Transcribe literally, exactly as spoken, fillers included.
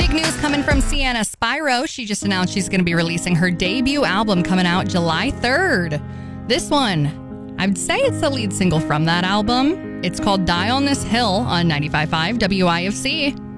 Big news coming from Sienna Spyro. She just announced she's going to be releasing her debut album coming out July third. This one, I'd say it's the lead single from that album. It's called Die on This Hill on ninety-five point five W I F C.